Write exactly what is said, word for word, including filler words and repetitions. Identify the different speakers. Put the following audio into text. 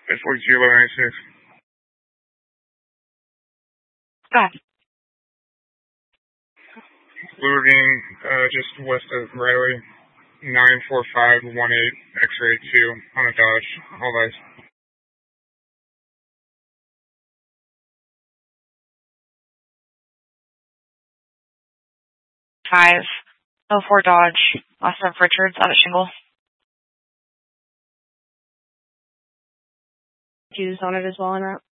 Speaker 1: It's forty-two eleven ninety-six.
Speaker 2: Go ahead.
Speaker 1: Blue Ravine, uh, just west of Riley, nine four five one eight, X-ray two, on a Dodge, all eyes.
Speaker 2: five oh four Dodge, last of Richards, out of Shingle.
Speaker 3: Q's on it as well, in route.